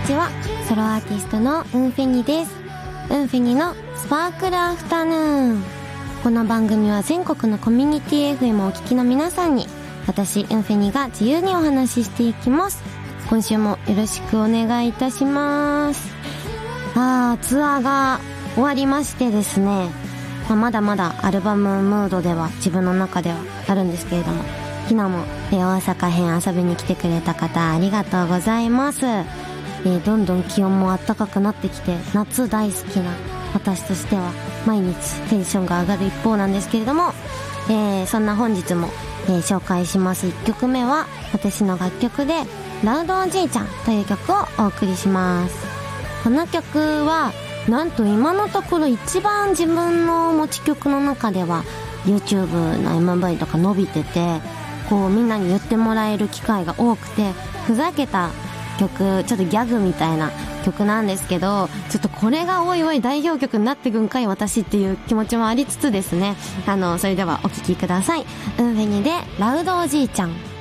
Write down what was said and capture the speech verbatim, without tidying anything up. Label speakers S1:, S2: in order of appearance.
S1: ちは。ソロアーティストのウンフェニです。ウンフェニのスパークルアフタヌーン。この番組は全国のコミュニティ エフエム をお聞きの皆さんに、私ウンフェニが自由にお話ししていきます。今週もよろしくお願いいたします。あー、ツアーが終わりましてですね、まあ、まだまだアルバムムードでは自分の中ではあるんですけれども、昨日も、えー、大阪編遊びに来てくれた方ありがとうございます。えー、どんどん気温も暖かくなってきて、夏大好きな私としては毎日テンションが上がる一方なんですけれども、えー、そんな本日も、えー、紹介します。いっきょくめは私の楽曲でラウドおじいちゃんという曲をお送りします。この曲はなんと今のところ一番自分の持ち曲の中では YouTube の エムブイ とか伸びてて、こうみんなに言ってもらえる機会が多くて、ふざけた曲、ちょっとギャグみたいな曲なんですけど、ちょっとこれがおいおい代表曲になってくんかい私っていう気持ちもありつつですね、あのそれではお聴きください。ウンフェニでラウドおじいちゃん。